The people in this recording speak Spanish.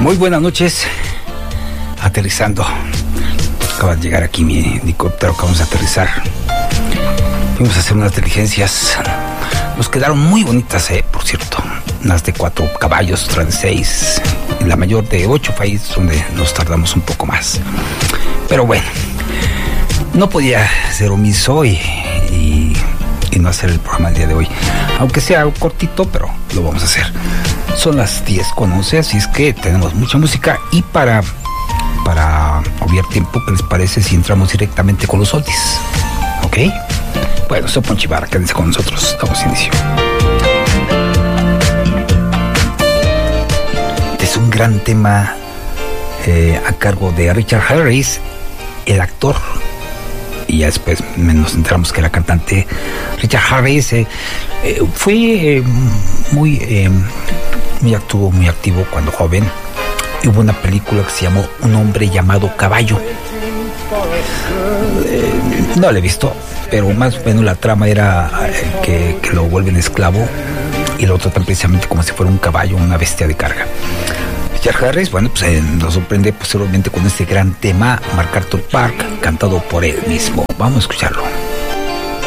Muy buenas noches. Aterrizando. Acaba de llegar aquí mi helicóptero. Acabamos de aterrizar. Fuimos a hacer unas diligencias. Nos quedaron muy bonitas, por cierto. Unas de 4 caballos, otras de 6. Y la mayor de 8 fue ahí donde nos tardamos un poco más. Pero bueno, no podía ser omiso y no hacer el programa el día de hoy. Aunque sea cortito, pero lo vamos a hacer. Son las 10:11, así es que tenemos mucha música. Y para obviar tiempo, ¿qué les parece si entramos directamente con los oldies? ¿Ok? Bueno, soy Poncho Ibarra, quédense con nosotros. Damos inicio. Es un gran tema a cargo de Richard Harris, el actor. Y ya después nos enteramos que la cantante Richard Harris fue muy activo cuando joven. Y hubo una película que se llamó Un hombre llamado Caballo. No la he visto, pero más o menos la trama era que lo vuelven esclavo y lo tratan precisamente como si fuera un caballo, una bestia de carga. Richard Harris, bueno, pues nos sorprende posteriormente con este gran tema, MacArthur Park, cantado por él mismo. Vamos a escucharlo.